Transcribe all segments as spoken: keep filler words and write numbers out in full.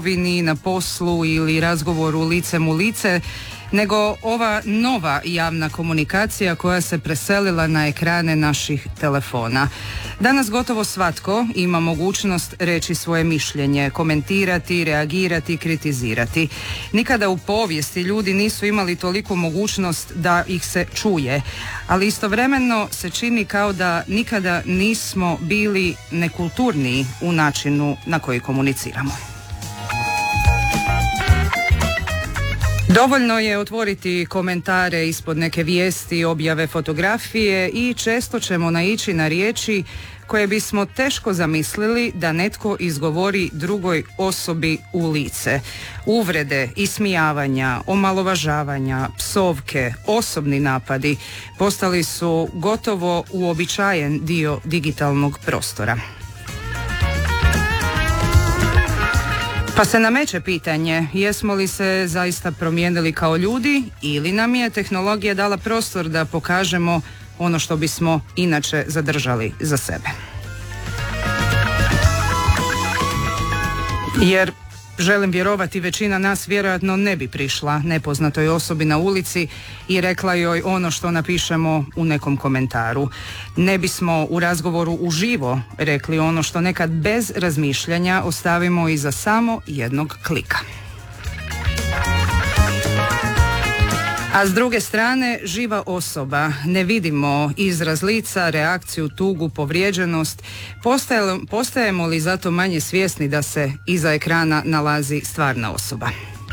na poslu ili razgovoru licem u lice, nego ova nova javna komunikacija koja se preselila na ekrane naših telefona. Danas gotovo svatko ima mogućnost reći svoje mišljenje, komentirati, reagirati, kritizirati. Nikada u povijesti ljudi nisu imali toliku mogućnost da ih se čuje, ali istovremeno se čini kao da nikada nismo bili nekulturniji u načinu na koji komuniciramo. Dovoljno je otvoriti komentare ispod neke vijesti, objave fotografije i često ćemo naići na riječi koje bismo teško zamislili da netko izgovori drugoj osobi u lice. Uvrede, ismijavanja, omalovažavanja, psovke, osobni napadi postali su gotovo uobičajen dio digitalnog prostora. Pa se nameće pitanje, jesmo li se zaista promijenili kao ljudi ili nam je tehnologija dala prostor da pokažemo ono što bismo inače zadržali za sebe. Jer želim vjerovati, većina nas vjerojatno ne bi prišla nepoznatoj osobi na ulici i rekla joj ono što napišemo u nekom komentaru. Ne bismo u razgovoru uživo rekli ono što nekad bez razmišljanja ostavimo iza samo jednog klika. A s druge strane, živa osoba, ne vidimo izraz lica, reakciju, tugu, povrijeđenost. Postajemo, postajemo li zato manje svjesni da se iza ekrana nalazi stvarna osoba?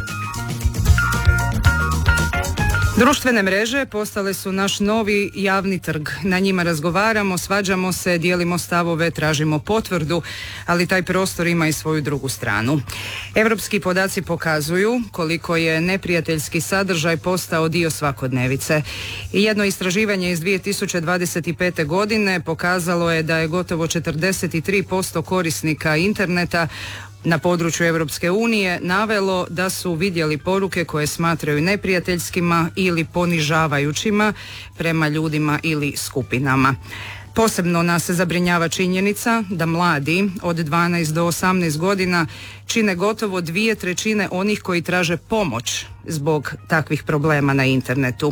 Društvene mreže postale su naš novi javni trg. Na njima razgovaramo, svađamo se, dijelimo stavove, tražimo potvrdu, ali taj prostor ima i svoju drugu stranu. Europski podaci pokazuju koliko je neprijateljski sadržaj postao dio svakodnevice. I jedno istraživanje iz dvije tisuće dvadeset pete. godine pokazalo je da je gotovo četrdeset tri posto korisnika interneta na području Europske unije navelo da su vidjeli poruke koje smatraju neprijateljskima ili ponižavajućima prema ljudima ili skupinama. Posebno nas zabrinjava činjenica da mladi od dvanaest do osamnaest godina čine gotovo dvije trećine onih koji traže pomoć zbog takvih problema na internetu.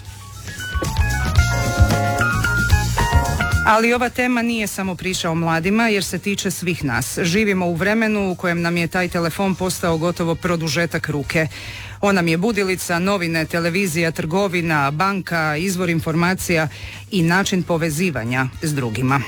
Ali ova tema nije samo priča o mladima jer se tiče svih nas. Živimo u vremenu u kojem nam je taj telefon postao gotovo produžetak ruke. On nam je budilica, novine, televizija, trgovina, banka, izvor informacija i način povezivanja s drugima.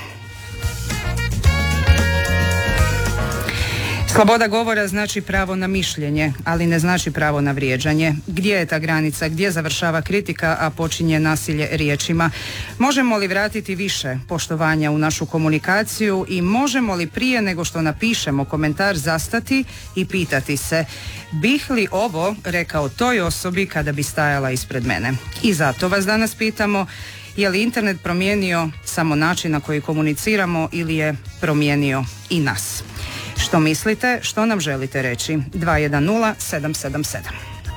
Sloboda govora znači pravo na mišljenje, ali ne znači pravo na vrijeđanje. Gdje je ta granica? Gdje završava kritika, a počinje nasilje riječima? Možemo li vratiti više poštovanja u našu komunikaciju i možemo li prije nego što napišemo komentar zastati i pitati se bih li ovo rekao toj osobi kada bi stajala ispred mene? I zato vas danas pitamo, je li internet promijenio samo način na koji komuniciramo ili je promijenio i nas? Što mislite, što nam želite reći? dva jedan nula sedam sedam sedam.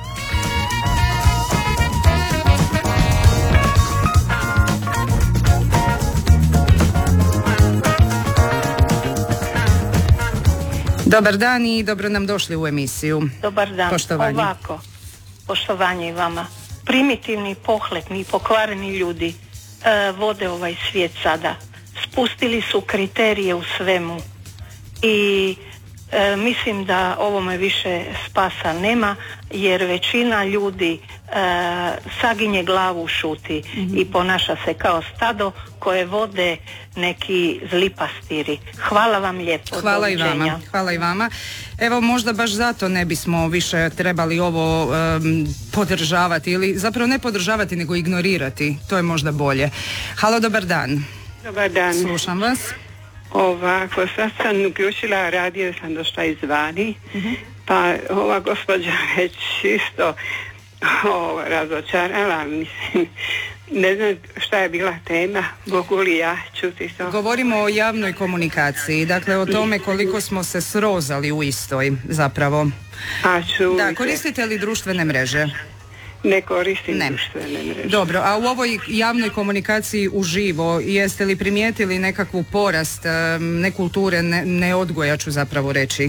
Dobar dan i dobro nam došli u emisiju. Dobar dan. Poštovanje. Ovako, poštovanje i vama. Primitivni, pohlepni, pokvareni ljudi e, vode ovaj svijet sada. Spustili su kriterije u svemu. I e, mislim da ovome više spasa nema jer većina ljudi e, saginje glavu, šuti mm-hmm. i ponaša se kao stado koje vode neki zli pastiri. Hvala vam lijepo. Hvala i vama. Hvala i vama. Evo možda baš zato ne bismo više trebali ovo um, podržavati ili zapravo ne podržavati nego ignorirati. To je možda bolje. Halo, dobar dan. Dobar dan. Slušam vas. Ovako, sad sam uključila radio, sam došla izvani, uh-huh. pa ova gospođa već isto o, razočarala, mislim, ne znam šta je bila tema, mogu li ja čuti to? Govorimo o javnoj komunikaciji, dakle o tome koliko smo se srozali u istoj zapravo. A čujte. Da, koristite li društvene mreže? Ne koristim ne. društvene mreže. Dobro, a u ovoj javnoj komunikaciji uživo jeste li primijetili nekakvu porast nekulture, ne, neodgoja ću zapravo reći?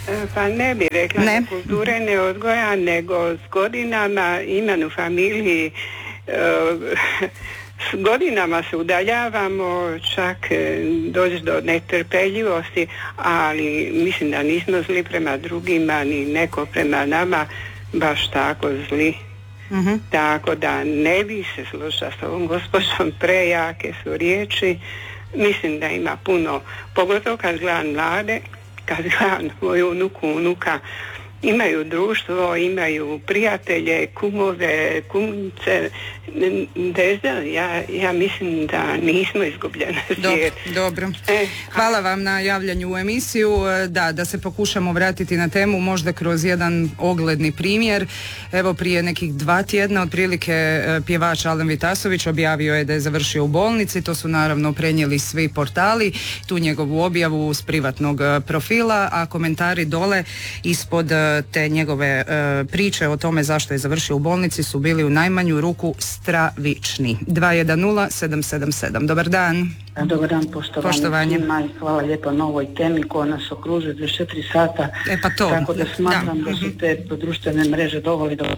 Pa ne bi rekla ne. da kulture ne odgoja, nego s godinama imam u familiji, uh, s godinama se udaljavamo, čak doći do netrpeljivosti, ali mislim da nismo zli prema drugima, ni neko prema nama baš tako zli. Uh-huh. Tako da ne bi se slušala s ovom gospođom, prejake su riječi. Mislim da ima puno, pogotovo kad gledam mlade, kad gledam moju unuku, unuka, imaju društvo, imaju prijatelje, kumove, kumce, Dezda, ja, ja mislim da nismo izgubljeni svijet. Dobro. E, Hvala vam na javljanju u emisiju. Da, da se pokušamo vratiti na temu možda kroz jedan ogledni primjer. Evo prije nekih dva tjedna otprilike pjevač Alen Vitasović objavio je da je završio u bolnici. To su naravno prenijeli svi portali, tu njegovu objavu s privatnog profila, a komentari dole ispod te njegove uh, priče o tome zašto je završio u bolnici su bili u najmanju ruku stravični. dva jedan nula sedam sedam sedam. Dobar dan. Dobar dan, poštovanje, poštovanje. Svima i hvala lijepo na ovoj temi koja nas okružuje dvadeset četiri sata. E pa to. Tako da smatram da, da su te društvene mreže doveli do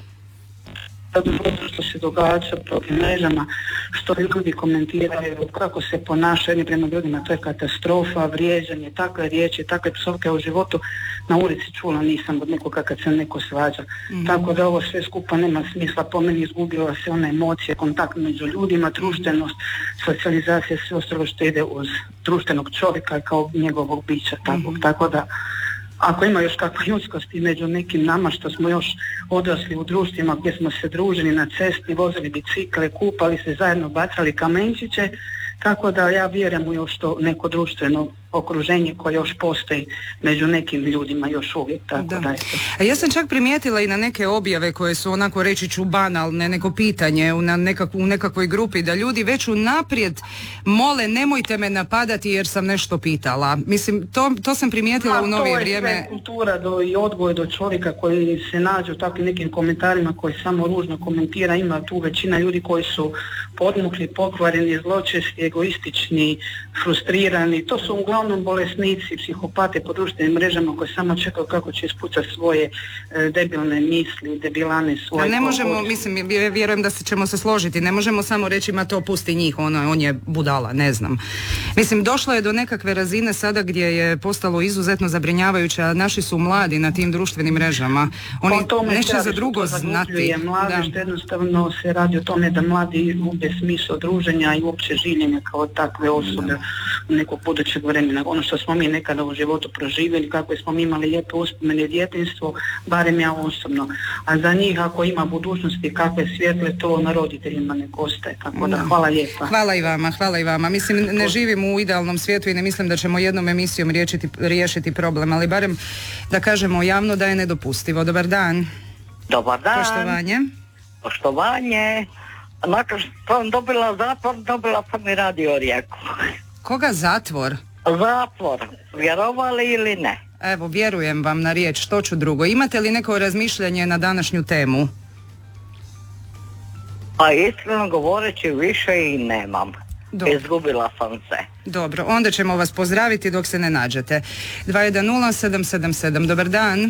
što se događa po mrežama, što ljudi komentiraju, kako se ponašaju jedni prema drugima, to je katastrofa, vrijeđanje, takve riječi, takve psovke u životu na ulici čula nisam od nekoga kad se neko svađa. Mm-hmm. Tako da ovo sve skupa nema smisla, po meni izgubila se ona emocija, kontakt među ljudima, društvenost, socijalizacija, sve ostalo što ide uz društvenog čovjeka kao njegovog bića. Tako, mm-hmm. tako da ako ima još kakva ljudskosti među nekim nama što smo još odrasli u društvima gdje smo se družili na cesti, vozili bicikle, kupali se zajedno, bacali kamenčiće, tako da ja vjerujem u još to neko društveno okruženje koje još postoji među nekim ljudima još uvijek. Tako da. Da A ja sam čak primijetila i na neke objave koje su onako reći ću banalne, neko pitanje u, na nekak, u nekakvoj grupi, da ljudi već unaprijed mole nemojte me napadati jer sam nešto pitala. Mislim, to, to sam primijetila A, u novije vrijeme. To je sve kultura do, i odgoj do čovjeka koji se nađe u takvim nekim komentarima koji samo ružno komentira. Ima tu većina ljudi koji su podmukli, pokvareni, zločesti, egoistični, frustrirani. To su uglavnom bolesnici, psihopate po društvenim mrežama koji samo čekaju kako će ispucati svoje e, debilne misli, debilane svoje. A ne možemo, povod. Mislim, vjerujem da se ćemo se složiti, ne možemo samo reći ma to pusti njih, ono, on je budala, ne znam. Mislim, došlo je do nekakve razine sada gdje je postalo izuzetno zabrinjavajuće, a naši su mladi na tim društvenim mrežama. Oni neće za drugo znati. Mladež, da. Jednostavno se radi o tome da mladi gube smisao druženja i uopće življenja kao takve osobe da. Nekog budućeg vremena. Ono što smo mi nekada u životu proživjeli, kako smo mi imali lijepe uspomene djetinjstvo, barem ja osobno. A za njih ako ima budućnosti kakve svjetle, to na roditeljima ne ostaje. Tako da, hvala lijepa. Hvala i vama, hvala i vama. Mislim, ne živimo u idealnom svijetu i ne mislim da ćemo jednom emisijom riješiti, riješiti problem, ali barem da kažemo javno da je nedopustivo. Dobar dan. Dobar dan. Poštovanje. Poštovanje. Nakon što sam dobila zatvor, dobila sam i radio Rijeku. Koga zatvor? Zatvor, vjerovali ili ne? Evo, vjerujem vam na riječ, što ću drugo. Imate li neko razmišljanje na današnju temu? A iskreno govoreći više i nemam. Dobro. Izgubila sam se. Dobro, onda ćemo vas pozdraviti dok se ne nađete. dva jedan nula sedam sedam sedam, dobar dan.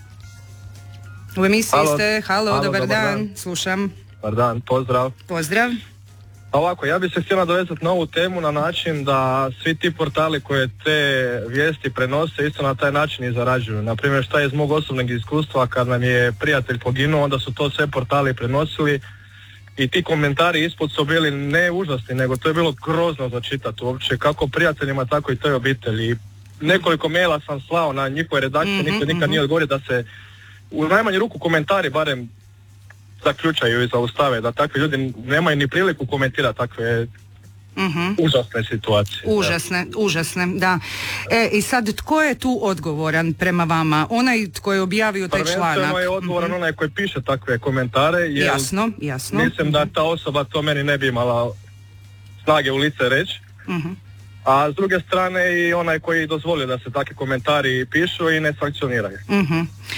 U emisiji halo. Ste, halo, halo dobar, dobar dan. dan, slušam. Dobar dan, pozdrav. Pozdrav. Ovako, ja bih se htjela dovezati na ovu temu na način da svi ti portali koje te vijesti prenose isto na taj način i zarađuju. Naprimjer, šta je iz mog osobnog iskustva, kad nam je prijatelj poginuo, onda su to sve portali prenosili i ti komentari ispod su bili ne užasni, nego to je bilo grozno za čitati uopće, kako prijateljima, tako i toj obitelji. Nekoliko maila sam slao na njihove redakcije, mm-hmm, niko nikad mm-hmm. nije odgovorio da se u najmanju ruku komentari barem zaključaju i zaustave, da takvi ljudi nemaju ni priliku komentirati takve mm-hmm. užasne situacije. Užasne, da. užasne, da. E, i sad, tko je tu odgovoran prema vama? Onaj tko je objavio taj članak? Prvenstveno je odgovoran mm-hmm. onaj koji piše takve komentare, jer jasno, jasno. mislim da ta osoba to meni ne bi imala snage u lice reći. Mm-hmm. A s druge strane i onaj koji dozvolio da se takvi komentari pišu i ne sankcioniraju. Mm-hmm.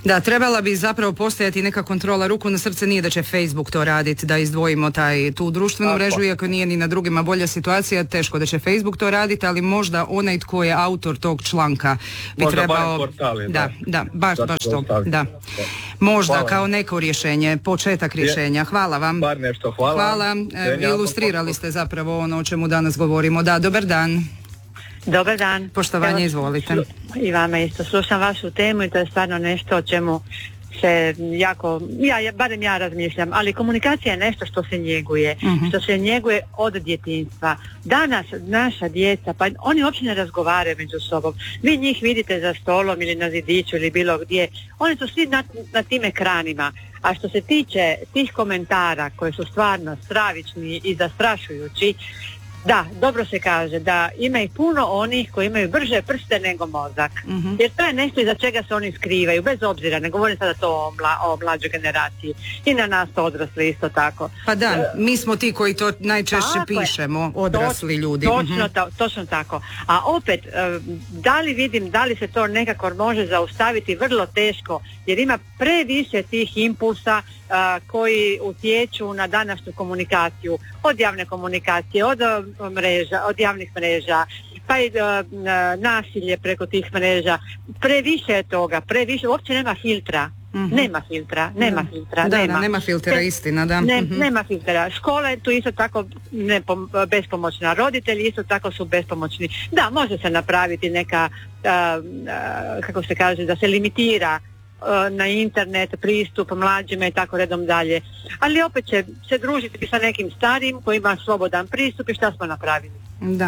Da, trebala bi zapravo postojati neka kontrola. Ruku na srce, nije da će Facebook to raditi, da izdvojimo taj, tu društvenu Tako. mrežu, iako nije ni na drugima bolja situacija, teško da će Facebook to raditi, ali možda onaj tko je autor tog članka bi Možda trebao... barem portali, da, da, baš, Zato baš to. ostaviti. Da. Možda Hvala. kao neko rješenje, početak rješenja. Hvala vam. Bar nešto, hvala. Hvala. E, ilustrirali ste zapravo ono o čemu danas govorimo. Da, dobar dan. Dobar dan. Poštovanje, Evo, izvolite. I vama isto. Slušam vašu temu i to je stvarno nešto o čemu se jako, ja, ja barem ja razmišljam, ali komunikacija je nešto što se njeguje, Mhm. što se njeguje od djetinjstva. Danas naša djeca, pa oni uopće ne razgovaraju među sobom. Vi njih vidite za stolom ili na zidiću ili bilo gdje. Oni su svi na, na tim ekranima. A što se tiče tih komentara koji su stvarno stravični i zastrašujući, da, dobro se kaže da ima i puno onih koji imaju brže prste nego mozak. Mhm. Jer to je nešto iza čega se oni skrivaju, bez obzira, ne govorim sada to o, mla, o mlađoj generaciji. I na nas odrasli isto tako. Pa da, mi smo ti koji to najčešće Tako je. pišemo, odrasli Toč- ljudi. Točno, Mhm. ta, točno tako. A opet, e, da li vidim, da li se to nekako može zaustaviti, vrlo teško, jer ima previše tih impulsa a, koji utječu na današnju komunikaciju, od javne komunikacije, od a, mreža, od javnih mreža, pa i a, a, nasilje preko tih mreža. Previše je toga, previše, uopće nema filtra. Mhm. Nema filtra, nema Da. filtra, Da, nema. da, nema filtera, Te- istina, da. Ne, Mhm. Nema filtera. Škola je tu isto tako nepom- bespomoćna. Roditelji isto tako su bespomoćni. Da, može se napraviti neka, a, a, kako se kaže, da se limitira a, na internet pristup mlađima i tako redom dalje. Ali opet će se družiti sa nekim starim koji ima slobodan pristup i šta smo napravili. Da.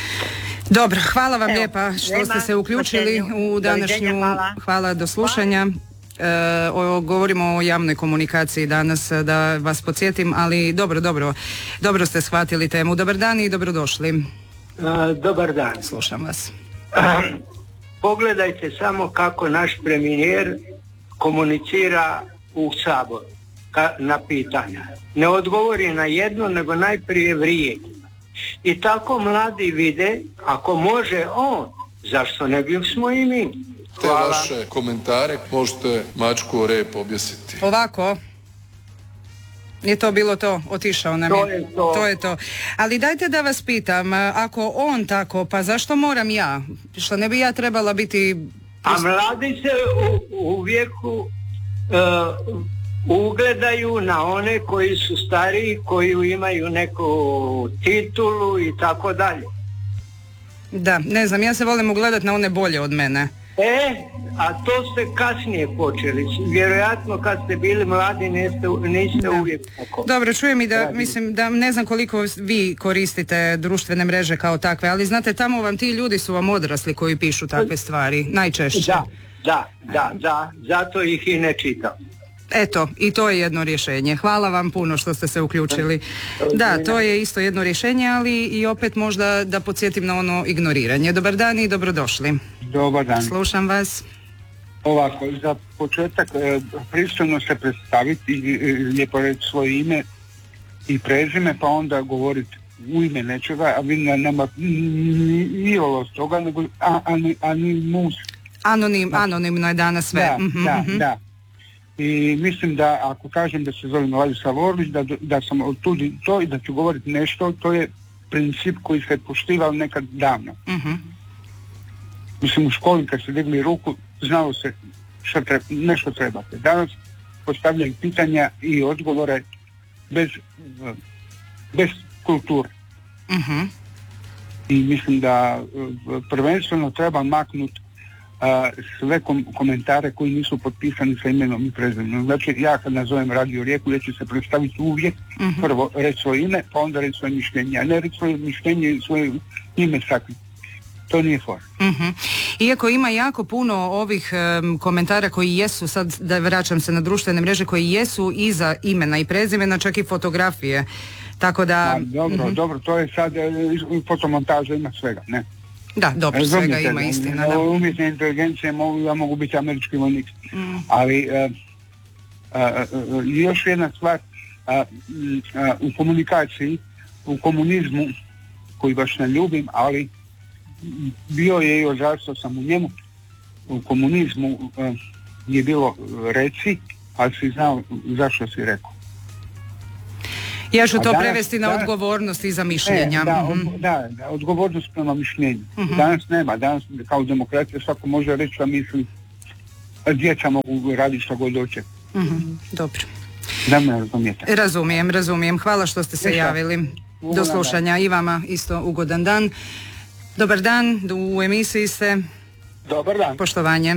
Dobro, hvala vam Evo, lijepa što nema, ste se uključili poštenju. u današnju... Doviđenja, hvala. Hvala, do slušanja. E, o, govorimo o javnoj komunikaciji danas, da vas podsjetim, ali dobro, dobro, dobro ste shvatili temu. Dobar dan i dobrodošli. A, dobar dan. Slušam vas. Pogledajte samo kako naš premijer komunicira u Saboru ka, na pitanja. Ne odgovori na jedno, nego najprije vrijeđa. I tako mladi vide, ako može on, zašto ne bismo i mi? Te Hvala. vaše komentare možete mačku o rep objesiti. Ovako, je to bilo to, otišao nam To je. je to. To je to. Ali dajte da vas pitam, ako on tako, pa zašto moram ja? Što ne bi ja trebala biti... A mladi se u, u vijeku uh, ugledaju na one koji su stariji, koji imaju neku titulu i tako dalje. Da, ne znam, ja se volim ugledat na one bolje od mene. E, a to ste kasnije počeli. Vjerojatno kad ste bili mladi niste, niste Da. uvijek tako. Dobro, čujem i da, Radili. mislim, da ne znam koliko vi koristite društvene mreže kao takve, ali znate, tamo vam ti ljudi su vam odrasli koji pišu takve stvari, najčešće. Da, da, da, da, zato ih i ne čitam. Eto, i to je jedno rješenje. Hvala vam puno što ste se uključili. Da, to je isto jedno rješenje, ali i opet možda da podsjetim na ono ignoriranje. Dobar dan i dobrodošli. Dobar dan. Slušam vas. Ovako, za početak e, pristojno se predstaviti i e, lijepo reći svoje ime i prezime, pa onda govoriti u ime nečega, a vi ne- nema ni olo s toga, nego a, ani, animus. Anonim, anonimno je danas sve. Da, Mhm, da, mhm. da. I mislim da ako kažem da se zovem Ladislav Orlić, da, da sam otudi to i da ću govoriti nešto, to je princip koji se poštivao nekad davno. Mhm. Mislim, u školi kad ste digli ruku, znalo se što treba, nešto trebate. Danas postavljaju pitanja i odgovore bez, bez kulture. Mhm. I mislim da eh, prvenstveno treba maknuti sve kom- komentare koji nisu potpisani sa imenom i prezimenom. Znači, ja kad nazovem Radio Rijeku, ja ću se predstaviti uvijek, Mhm. prvo reći svoje ime, pa onda reći svoje mišljenje, a ne reći svoje mišljenje i svoje ime sakriti. To nije for. Mhm. Iako ima jako puno ovih em, komentara koji jesu, sad da vraćam se na društvene mreže, koji jesu iza imena i prezimena, čak i fotografije. Tako da... A, dobro, mhm. dobro, to je sad e, fotomontaža, ima svega, ne? Da, dobro, svega Razumijete, ima, da, istina. Da. Umjetne inteligencije mogu, ja mogu biti američki vojnik. Mm. Ali e, e, e, još jedna stvar, e, m, e, u komunikaciji, u komunizmu, koji baš ne ljubim, ali bio je i odrastao sam u njemu, u komunizmu, e, je bilo reci, ali si znao zašto si rekao. Ja ću to danas, prevesti na danas, odgovornost i za mišljenja. E, da, mm-hmm. od, da, da, odgovornost prema mišljenju. Mm-hmm. Danas nema, danas kao demokracija svako može reći što misli, a djeca mogu raditi što god hoće. Mm-hmm. Dobro. Da me razumijete. Razumijem, razumijem. Hvala što ste se Ništa. javili. Do slušanja i vama isto ugodan dan. Dobar dan, u emisiji ste. Dobar dan. Poštovanje.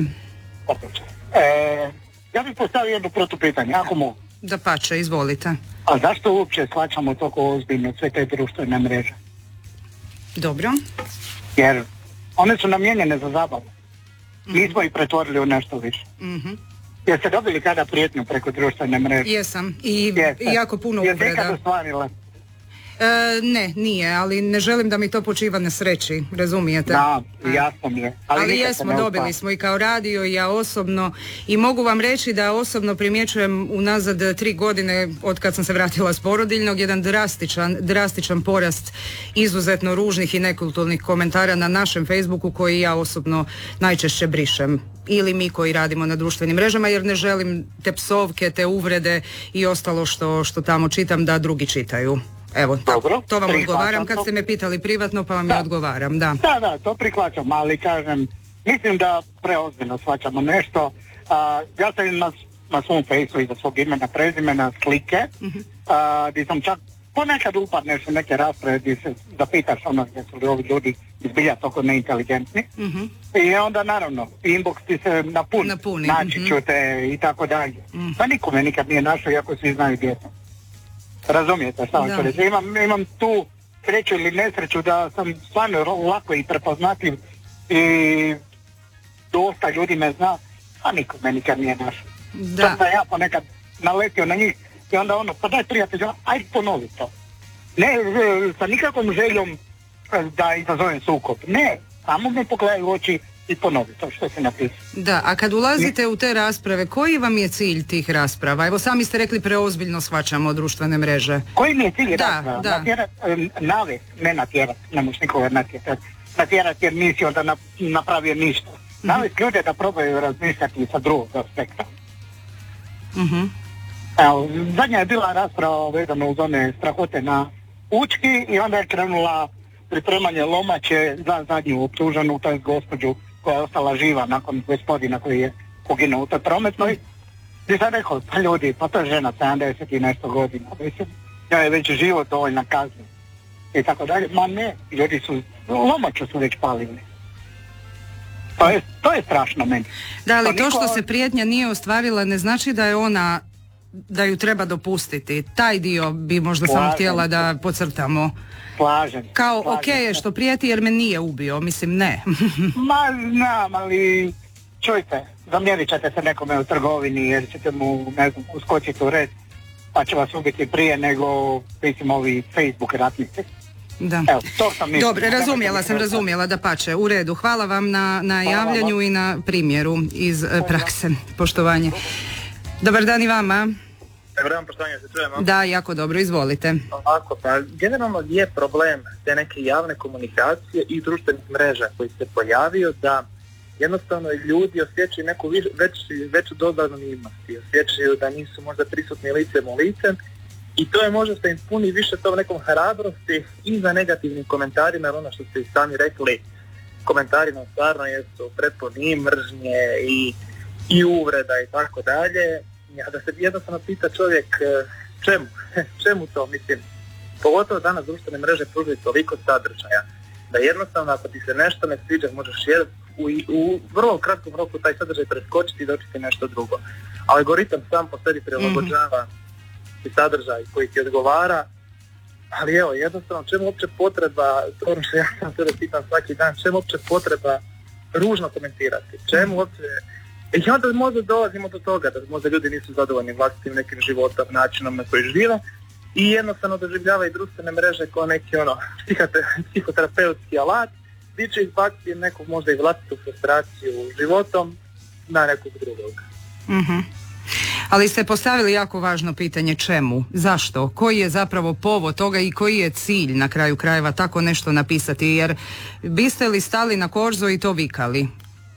E, ja bih postavio jedno protupitanje, ako mogu. Da pače, izvolite. A zašto uopće shvaćamo toliko ozbiljno sve te društvene mreže? Dobro. Jer one su namijenjene za zabavu. Mm-hmm. Mi smo ih pretvorili u nešto više. Mm-hmm. Jeste dobili kada prijetnju preko društvene mreže? Jesam. I, i jako puno uvreda. Jeste ikad ostvarila? E, ne, nije, ali ne želim da mi to počiva na sreći, razumijete? Da, jasno mi je. Ali, ali jesmo, dobili smo i kao radio i ja osobno i mogu vam reći da osobno primjećujem unazad tri godine od kad sam se vratila s porodiljnog jedan drastičan, drastičan porast izuzetno ružnih i nekulturnih komentara na našem Facebooku koji ja osobno najčešće brišem. Ili mi koji radimo na društvenim mrežama jer ne želim te psovke, te uvrede i ostalo što, što tamo čitam da drugi čitaju. Evo, dobro, to vam odgovaram kad ste me pitali privatno pa vam da. ja odgovaram, da. Da, da, to prihvaćam, ali kažem, mislim da preozbiljno shvaćamo nešto. A, ja sam na, na svom Facebooku iza svog imena, prezimena, slike, uh-huh. a, gdje sam čak ponekad upadneš u neke rasprave gdje se zapitaš ono gdje su li ovi ljudi izbilja toliko neinteligentni. Uh-huh. I onda naravno, inbox ti se napuni, napuni. naći uh-huh. ću te i tako dalje. Uh-huh. Pa nikome nikad nije našao, iako svi znaju gdje sam. Razumijete šta hoću reći. Imam, imam tu sreću ili nesreću da sam stvarno lako i prepoznatljiv i dosta ljudi me zna, a niko me nikad nije našao. Da. Sam da ja ponekad naletio na njih i onda ono, pa daj prijatelju, ajde ponovi to. Ne sa nikakvom željom da izazovem sukob. Ne, samo me pogledaju u oči i ponovi to što se napisao. Da, a kad ulazite u te rasprave, koji vam je cilj tih rasprava? Evo sami ste rekli preozbiljno shvaćamo društvene mreže. Koji mi je cilj da, rasprava? Da. Natjerat, navest, ne natjerat, ne možeš nikoga natjerat. Natjerat jer nisi onda na, napravio ništa. Mm-hmm. Navest ljude da probaju razmišljati sa drugog aspekta. Mm-hmm. Evo, zadnja je bila rasprava vezano uz one strahote na Učki i onda je krenula pripremanje lomače za zadnju optuženu, to je gospođu koja je ostala živa nakon gospodina koji je poginuo u toj prometnoj. I sam rekao, pa ljudi, pa to je žena sedamdeset i nešto godina, mislim, ja je već život dovoljna kazna. I tako dalje, ma ne, ljudi su, lomaču su već palili. To je, to je strašno meni. Da, ali to, to što niko... se prijetnja nije ostvarila ne znači da je ona, da ju treba dopustiti. Taj dio bi možda Slažem. samo htjela da podcrtamo. Slažem. Kao, Slažem. ok je što prijeti jer me nije ubio, mislim ne. Ma znam, ali čujte, zamjerit ćete se nekome u trgovini jer ćete mu, ne znam, uskočiti u red, pa će vas ubiti prije nego, mislim, ovi Facebook ratnici. Da. Evo, to sam mislim. Dobro, razumjela sam, razumjela da pače. U redu, hvala vam na, na javljanju vam. i na primjeru iz hvala. prakse. Poštovanje. Dobar dan i vama. Dobar dan, poštovanje, se čujemo? Da, jako dobro, izvolite. Ovako, pa generalno je problem te neke javne komunikacije i društvenih mreža koji se pojavio da jednostavno ljudi osjećaju neku viš, već, veću dozu anonimnosti, osjećaju da nisu možda prisutni licem u licem i to je možda se im puni više tom nekom hrabrosti i za negativnim komentarima, jer ono što ste i sami rekli, komentari nam stvarno jesu prepuni i mržnje i, i uvreda i tako dalje. Ja, da se jednostavno pita čovjek čemu, čemu to, mislim, pogotovo danas društvene mreže pružaju toliko sadržaja, da jednostavno ako ti se nešto ne sviđa možeš jedan u, u vrlo kratkom roku taj sadržaj preskočiti i dočiti nešto drugo. Algoritam sam po sebi prilagođava mm-hmm. i sadržaj koji ti odgovara, ali evo, jednostavno čemu uopće potreba, to ono što ja sam sebe pitam svaki dan, čemu uopće potreba ružno komentirati, čemu uopće. I onda možda dolazimo do toga da možda ljudi nisu zadovoljni vlastitim nekim životom, načinom na koji žive i jednostavno doživljavaju društvene mreže kao neki ono psihoterapeutski alat gdje će izbaciti neku možda i vlastitu frustraciju životom na nekog drugog. Mm-hmm. Ali ste postavili jako važno pitanje čemu, zašto, koji je zapravo povod toga i koji je cilj na kraju krajeva tako nešto napisati, jer biste li stali na korzo i to vikali?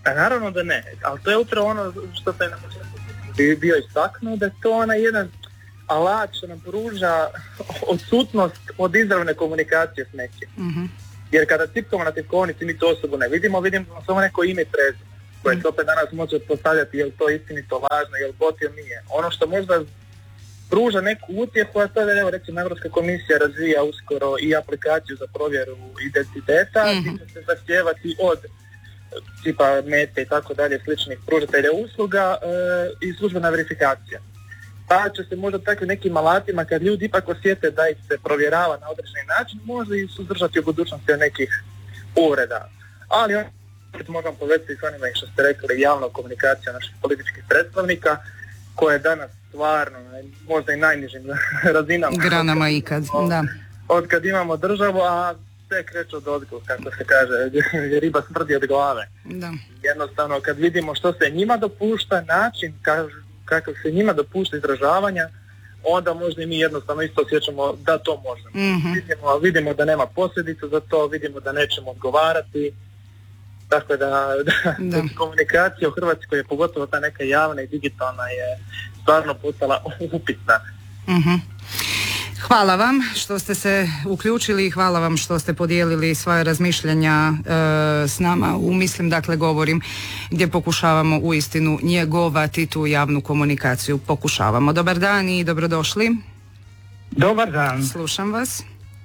Pa naravno da ne, ali to je upravo ono što sam bi bio istaknuo, da je to onaj jedan alat što nam pruža odsutnost od izravne komunikacije s nekim. Mm-hmm. Jer kada tipkamo na tipkovnici mi to osobu ne vidimo, vidimo samo neko ime i prezime, koje se opet danas može postavljati je li to istinito, lažno, je li bot ili nije. Ono što možda pruža neku utjehu, a to je, evo recimo, Europska komisija razvija uskoro i aplikaciju za provjeru identiteta, mm-hmm. gdje će se zahtijevati od tipa Mete i tako dalje sličnih pružatelja usluga e, i službena verifikacija. Pa će se možda takvim nekim alatima, kad ljudi ipak osjete da ih se provjerava na određeni način, može i suzdržati u budućnosti od nekih uvreda. Ali on moram povezati s onima što ste rekli, javna komunikacija naših političkih predstavnika, koja je danas stvarno možda i najnižim razinama. Granama ikad, da. Od kad imamo državu, a sve kreće od odgoj, kako se kaže, riba smrdi od glave. Da. Jednostavno, kad vidimo što se njima dopušta, način kakav se njima dopušta izražavanja, onda možda i mi jednostavno isto osjećamo da to možemo. Mm-hmm. Vidimo, vidimo da nema posljedica za to, vidimo da nećemo odgovarati. Tako da, da, da. Komunikacija u Hrvatskoj je, pogotovo ta neka javna i digitalna, je stvarno postala upitna. Mm-hmm. Hvala vam što ste se uključili i hvala vam što ste podijelili svoje razmišljanja e, s nama. U mislim, dakle, govorim gdje pokušavamo uistinu njegovati tu javnu komunikaciju. Pokušavamo. Dobar dan i dobrodošli. Dobar dan. Slušam vas.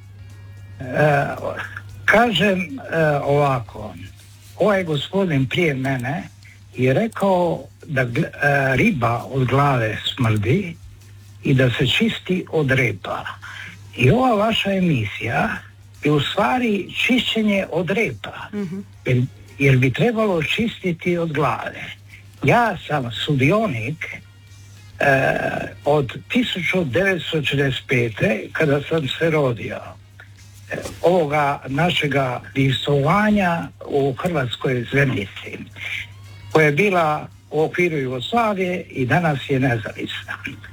E, kažem e, ovako. Ovaj gospodin prije mene je rekao da e, riba od glave smrdi i da se čisti od repa. I ova vaša emisija je u stvari čišćenje od repa. Mm-hmm. Jer, jer bi trebalo čistiti od glave. Ja sam sudionik e, od tisuću devetsto četrdeset pete kada sam se rodio. E, ovoga našega listovanja u Hrvatskoj zemljici, koja je bila u okviru Jugoslavije i danas je nezavisna.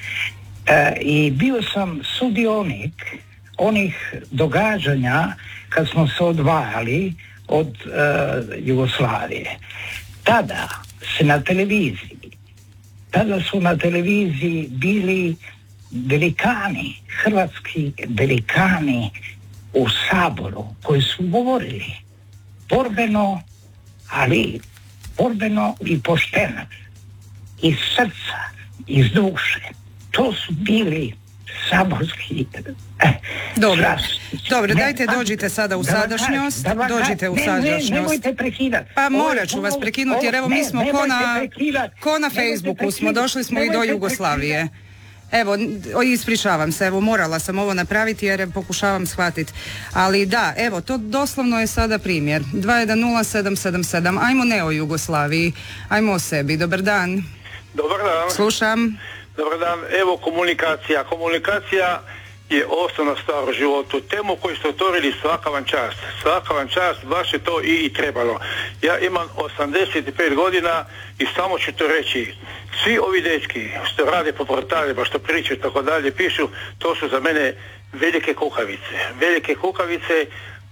E, I bio sam sudionik onih događanja kad smo se odvajali od e, Jugoslavije. Tada se na televiziji, tada su na televiziji bili velikani, hrvatski velikani u Saboru koji su govorili borbeno, ali borbeno i pošteno, iz srca, iz duše. To su bili saborski... Eh, Dobro, sas, dobro, ne, dajte dođite sada u da sadašnjost, da da dođite u ne, sadašnjost. Ne, nemojte prekidati. Pa morat ću vas prekinuti jer evo mi smo ko na, ko na Facebooku smo, došli smo i do Jugoslavije. Evo, ispričavam se, evo morala sam ovo napraviti jer pokušavam shvatiti. Ali da, evo, to doslovno je sada primjer. dva jedan nula sedam sedam sedam, ajmo ne o Jugoslaviji, ajmo o sebi. Dobar dan. Dobar dan. Slušam. Dobar dan, evo komunikacija. Komunikacija je osnovna stvar u životu. Temu koju ste otvorili, svaka vam čast. Svaka vam čast, baš je to i, i trebalo. Ja imam osamdeset pet godina i samo ću to reći. Svi ovi dečki što rade po portalima, što pričaju tako dalje, pišu, to su za mene velike kukavice. Velike kukavice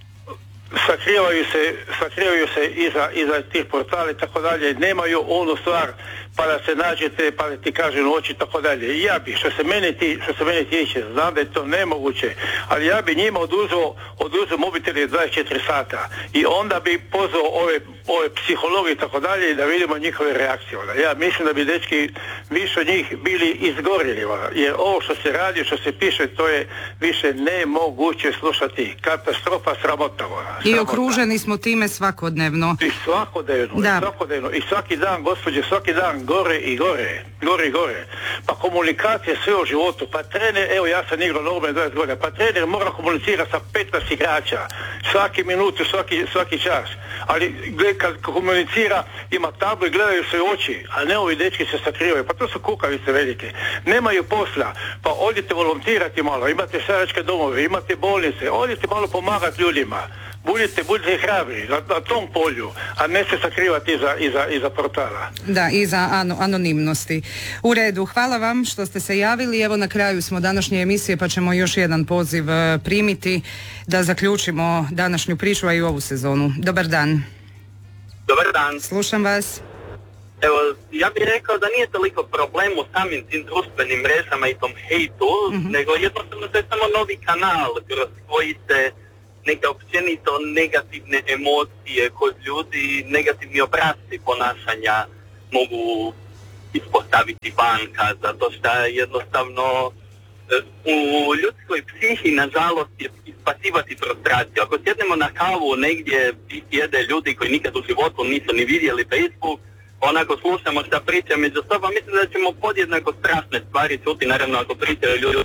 sakrivaju se, sakrivaju se iza, iza tih portala i tako dalje, nemaju onu stvar pa da se nađete, pa da ti kažem u oči tako dalje. Ja bi, što se mene ti, što se mene tiče, znam da je to nemoguće, ali ja bi njima oduzeo, oduzeo mobitele dvadeset četiri sata i onda bi pozvao ove, ove psihologe i tako dalje da vidimo njihove reakcije. Ja mislim da bi dečki više od njih bili izgorjeli, jer ovo što se radi, što se piše, to je više nemoguće slušati. Katastrofa, sramota. I okruženi smo time svakodnevno. I svakodnevno, da. i svakodnevno. I svaki dan, gospođe, svaki dan gore i gore, gore i gore. Pa komunikacija sve u životu. Pa trener, evo ja sam igrao nogomet dvadeset godina, pa trener mora komunicirati sa petnaest igrača. Svaki minutu, svaki, svaki čas. Ali gled, kad komunicira, ima tablu i gledaju se u oči, a ne ovi dečki se sakrivaju. Pa to su kukavice velike. Nemaju posla. Pa odite volontirati malo, imate staračke domove, imate bolnice, odite malo pomagati ljudima. Budite, budite hrabri na, na tom polju, a ne se sakrivati iza, iza, iza portala. Da, iza ano, anonimnosti. U redu, hvala vam što ste se javili. Evo na kraju smo današnje emisije pa ćemo još jedan poziv primiti da zaključimo današnju priču, a i ovu sezonu. Dobar dan. Dobar dan. Slušam vas. Evo, ja bih rekao da nije toliko problem u samim tim društvenim mrežama i tom hejtu, mm-hmm. nego jednostavno to je samo novi kanal kroz koji se neke općenito negativne emocije kod ljudi, negativni obrasci ponašanja mogu ispostaviti vanka, zato što jednostavno u ljudskoj psihi nažalost je ispasivati frustraciju. Ako sjednemo na kavu negdje i sjede ljudi koji nikad u životu nisu ni vidjeli Facebook, onako slušamo šta priča među sobom, mislim da ćemo podjednako strašne stvari čuti, naravno ako pričaju ljudi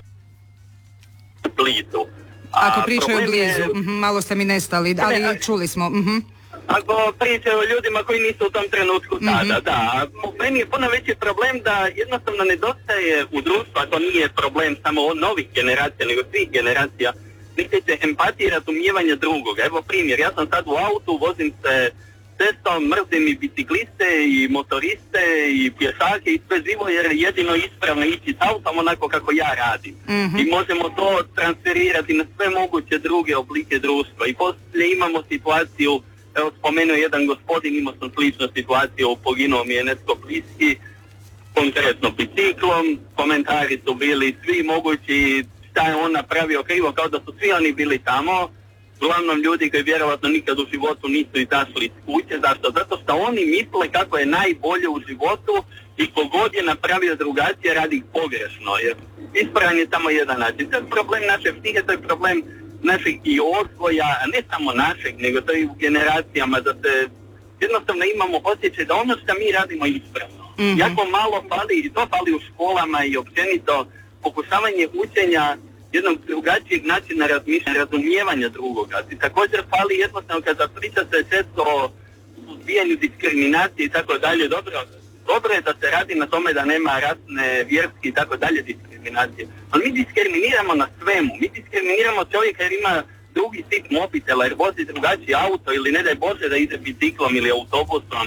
blizu. Ako pričaju blizu, je... mm-hmm, malo ste mi nestali, ali ne, čuli smo. Mm-hmm. Ako pričaju o ljudima koji nisu u tom trenutku tada, mm-hmm. da. Meni je puno veći problem da jednostavno nedostaje u društvu, a to nije problem samo od novih generacija, nego svih generacija, nekajte empatije i razumijevanja drugoga. Evo primjer, ja sam sad u autu, vozim se cestom, mrzim i bicikliste i motoriste i pješake i sve živo, jer je jedino ispravno ići s autom onako kako ja radim. Mm-hmm. I možemo to transferirati na sve moguće druge oblike društva. I poslije imamo situaciju, evo spomenuo jedan gospodin, imao sam sličnu situaciju, poginuo mi je netko bliski, konkretno biciklom, komentari su bili svi mogući, šta je on napravio krivo, kao da su svi oni bili tamo. Uglavnom ljudi koji vjerovatno nikad u životu nisu izašli iz kuće. Zašto? Zato što oni misle kako je najbolje u životu i kogod je napravio drugačije radi pogrešno. Jer ispravan je samo jedan način. To je problem naše psihe, to je problem našeg i odgoja, a ne samo našeg, nego to je u generacijama, da se jednostavno imamo osjećaj da ono što mi radimo je ispravno. Mm-hmm. Jako malo fali, i to fali u školama i općenito pokušavanje učenja jednog drugačijeg načina razmišljanja, razumijevanja drugoga. I također fali jednostavno kada priča se često o suzbijanju diskriminacije i tako dalje, dobro, dobro je da se radi na tome da nema rasne, vjerske i tako dalje diskriminacije. Ali mi diskriminiramo na svemu. Mi diskriminiramo čovjeka jer ima drugi tip mobitela, jer vozi drugačiji auto ili ne daj Bože da ide biciklom ili autobusom.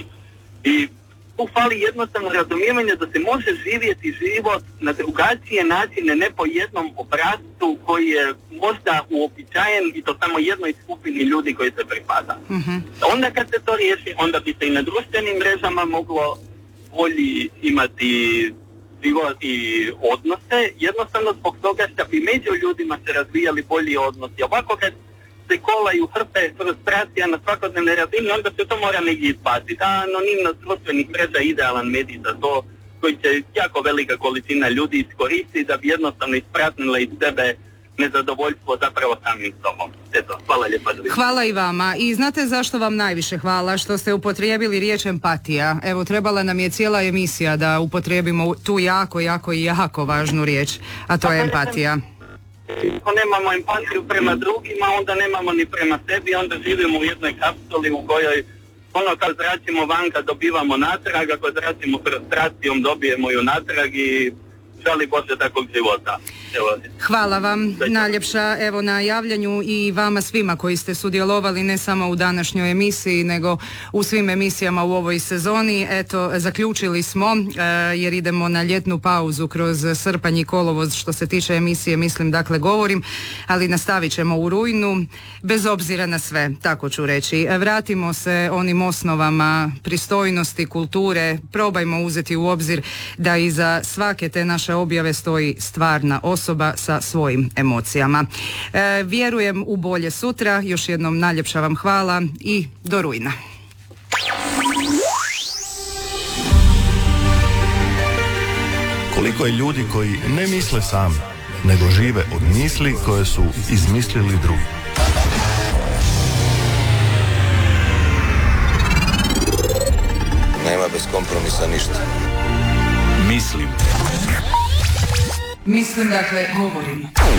I tu fali jednostavno razumijevanje da se može živjeti život na drugačije načine, ne po jednom obrascu koji je možda uobičajen i to samo jednoj skupini ljudi koji se pripada. Mm-hmm. Onda kad se to riješi, onda bi se i na društvenim mrežama moglo bolji imati život i odnose, jednostavno zbog toga što bi među ljudima se razvijali bolji odnosi. Ovako kad se kolaju hrpe frustracija na svakodnevne razine, onda se to mora negdje izbaciti. Ta anonimnost društvenih mreža je idealan medij za to, koji će jako velika količina ljudi iskoristiti da bi jednostavno ispraznila iz sebe nezadovoljstvo zapravo samim sobom. Eto, hvala lijepa. Hvala i vama. I znate zašto vam najviše hvala? Što ste upotrijebili riječ empatija. Evo, trebala nam je cijela emisija da upotrijebimo tu jako, jako i jako važnu riječ, a to je empatija. Ako nemamo empatiju prema drugima, onda nemamo ni prema sebi, onda živimo u jednoj kapsuli u kojoj ono kad zračimo vanka dobivamo natrag, ako zračimo frustracijom dobijemo ju natrag i žali Bože takvog života. Evo. Hvala vam najljepša evo na javljanju i vama svima koji ste sudjelovali ne samo u današnjoj emisiji nego u svim emisijama u ovoj sezoni. Eto, zaključili smo e, jer idemo na ljetnu pauzu kroz srpanj i kolovoz što se tiče emisije, mislim, dakle govorim, ali nastavit ćemo u rujnu bez obzira na sve, tako ću reći. Vratimo se onim osnovama pristojnosti, kulture, probajmo uzeti u obzir da iza svake te naše objave stoji stvarna osoba sa svojim emocijama. E, vjerujem u bolje sutra. Još jednom najljepša vam hvala i do rujna. Koliko je ljudi koji ne misle sami, nego žive od misli koje su izmislili drugi. Nema bez kompromisa ništa. Mislim. Mislim, dakle, govorim.